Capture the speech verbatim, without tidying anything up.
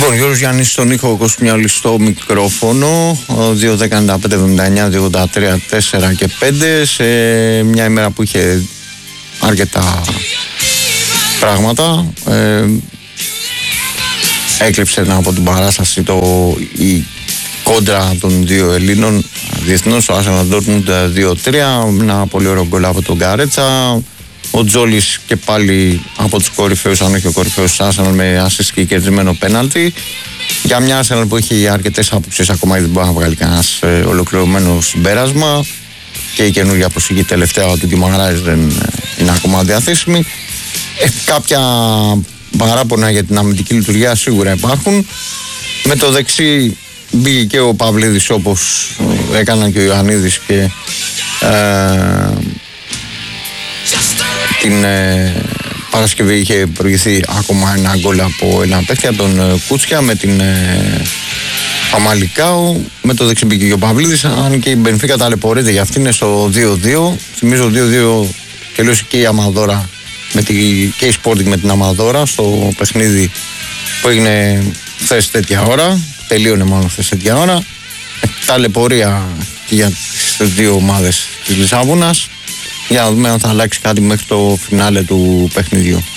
Λοιπόν, Γιώργος Γιάννης στον ήχο, Κωστουμιόλης στο μικρόφωνο, δύο δέκα ενενήντα πέντε εβδομήντα εννιά δύο ογδόντα τρία τέσσερα και πέντε, σε μια ημέρα που είχε αρκετά πράγματα. Ε, έκλειψε από την παράσταση το, η κόντρα των δύο Ελλήνων διεθνώς, ο Arsenal Dortmund δύο τρία, ένα πολύ ωραίο γκολ από τον Γκαρέτσα. Ο Τζόλης και πάλι από τους κορυφαίους, αν όχι ο κορυφαίος Arsenal, με assist και κερδισμένο πέναλτι. Για μια Arsenal που έχει αρκετές άποψεις, ακόμα δεν μπορεί να βγάλει κανένας ε, ολοκληρωμένο συμπέρασμα. Και η καινούργια προσήκη τελευταία του Γκιμαράης δεν είναι ακόμα διαθέσιμη. Ε, κάποια παράπονα για την αμυντική λειτουργία σίγουρα υπάρχουν. Με το δεξί μπήκε και ο Παυλίδης, όπως έκαναν και ο Ιωαννίδης, και ε, την ε, Παρασκευή είχε προηγηθεί ακόμα ένα γκολ από ένα παίχτη, από τον ε, Κούτσια, με την ε, Φαμαλικάου. Με το δεξί μπήκε και ο Παυλίδης, αν και η Μπενφίκα ταλαιπωρείται για αυτήν, είναι στο δύο δύο. Θυμίζω δύο δύο τελείωσε και η Αμαδόρα με τη, και η Sporting με την Αμαδόρα στο παιχνίδι που έγινε χθες τέτοια ώρα. Τελείωνε μάλλον χθες τέτοια ώρα. Ε, ταλαιπωρία και για τις δύο ομάδες της Λισαβόνας. Για να δούμε αν θα αλλάξει κάτι μέχρι το φινάλε του παιχνιδιού.